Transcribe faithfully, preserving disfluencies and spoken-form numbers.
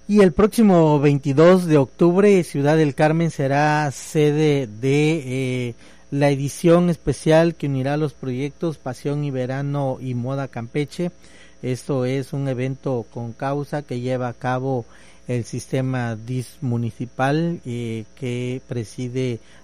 Y el próximo veintidós de octubre, Ciudad del Carmen será sede de eh, la edición especial que unirá los proyectos Pasión y Verano y Moda Campeche. Esto es un evento con causa que lleva a cabo el sistema D I S municipal eh, que preside